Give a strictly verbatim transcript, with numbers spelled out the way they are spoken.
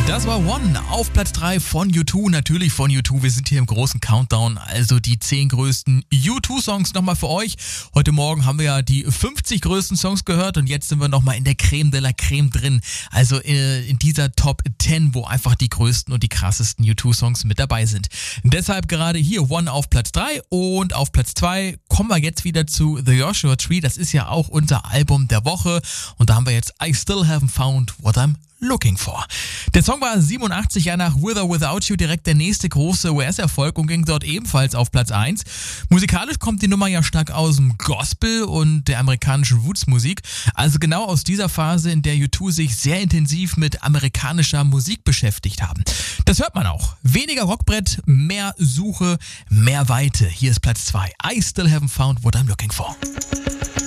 Das war One auf Platz drei von U zwei, natürlich von U zwei. Wir sind hier im großen Countdown, also die zehn größten U zwei Songs nochmal für euch. Heute Morgen haben wir ja die fünfzig größten Songs gehört und jetzt sind wir nochmal in der Creme de la Creme drin. Also in dieser Top zehn, wo einfach die größten und die krassesten U zwei Songs mit dabei sind. Deshalb gerade hier One auf Platz drei und auf Platz zwei kommen wir jetzt wieder zu The Joshua Tree. Das ist ja auch unser Album der Woche und da haben wir jetzt I Still Haven't Found What I'm Looking For. Der Song war siebenundachtzig, ja nach With or Without You direkt der nächste große U S-Erfolg und ging dort ebenfalls auf Platz eins. Musikalisch kommt die Nummer ja stark aus dem Gospel und der amerikanischen Roots-Musik. Also genau aus dieser Phase, in der U zwei sich sehr intensiv mit amerikanischer Musik beschäftigt haben. Das hört man auch. Weniger Rockbrett, mehr Suche, mehr Weite. Hier ist Platz zwei. I Still Haven't Found What I'm Looking For.